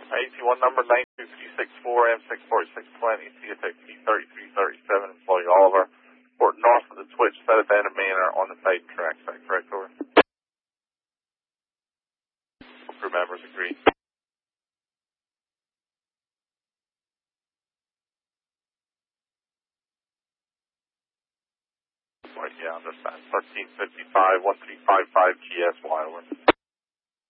AT1 number 92364 M64620, CSX P3337, employee Oliver. Report north of the Twitch, set abandoned manor on the Titan track. Is that correct, over? Crew members agree. Right, yeah, understand. 1355, 1355 GSY, over.